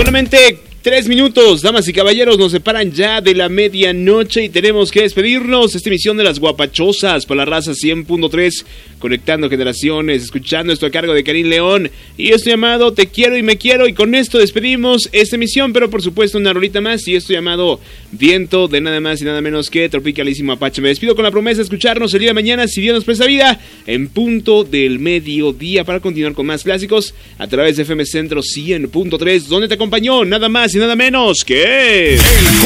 Solamente 3 minutos, damas y caballeros, nos separan ya de la medianoche y tenemos que despedirnos. Esta emisión de Las Guapachosas por la raza 100.3, conectando generaciones, escuchando esto a cargo de Karim León. Y esto llamado Te Quiero y Me Quiero, y con esto despedimos esta emisión, pero por supuesto una rolita más, y esto llamado Viento, de nada más y nada menos que Tropicalísimo Apache. Me despido con la promesa de escucharnos el día de mañana, si Dios nos presta vida, en punto del mediodía, para continuar con más clásicos a través de FM Centro 100.3, donde te acompañó nada más y nada menos que